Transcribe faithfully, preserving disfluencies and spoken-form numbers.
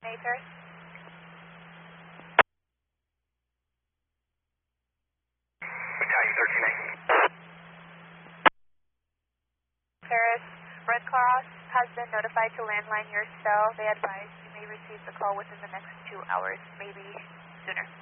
Paris. Battalion thirteen A. Paris, Red Cross has been notified to landline your cell. They advise you may receive the call within the next two hours, maybe sooner.